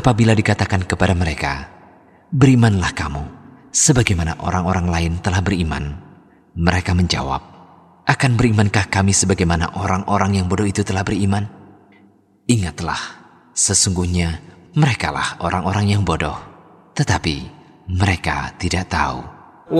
apabila dikatakan kepada mereka, "Berimanlah kamu, sebagaimana orang-orang lain telah beriman," mereka menjawab, "Akan berimankah kami sebagaimana orang-orang yang bodoh itu telah beriman?" Ingatlah, sesungguhnya merekalah orang-orang yang bodoh, tetapi mereka tidak tahu.